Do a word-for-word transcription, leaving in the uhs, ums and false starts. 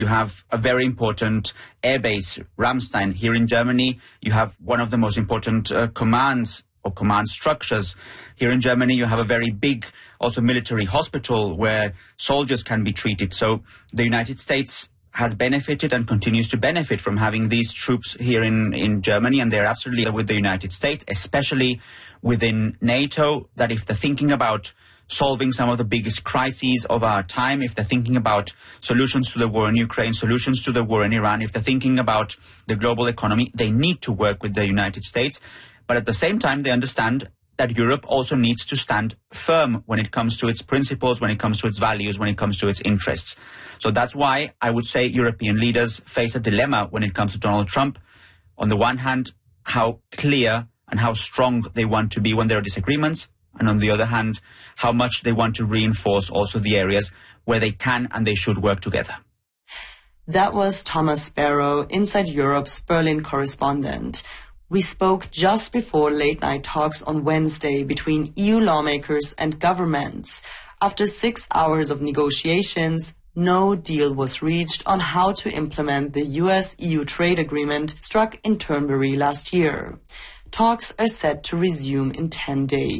You have a very important airbase, Ramstein, here in Germany. You have one of the most important uh, commands or command structures. Here in Germany, you have a very big, also military hospital where soldiers can be treated. So the United States has benefited and continues to benefit from having these troops here in, in Germany, and they're absolutely with the United States, especially within NATO, that if they're thinking about solving some of the biggest crises of our time, if they're thinking about solutions to the war in Ukraine, solutions to the war in Iran, if they're thinking about the global economy, they need to work with the United States. But at the same time, they understand that Europe also needs to stand firm when it comes to its principles, when it comes to its values, when it comes to its interests. So that's why I would say European leaders face a dilemma when it comes to Donald Trump. On the one hand, how clear and how strong they want to be when there are disagreements, and on the other hand, how much they want to reinforce also the areas where they can and they should work together. That was Thomas Sparrow, Inside Europe's Berlin correspondent. We spoke just before late-night talks on Wednesday between E U lawmakers and governments. After six hours of negotiations, no deal was reached on how to implement the U S E U trade agreement struck in Turnberry last year. Talks are set to resume in ten days.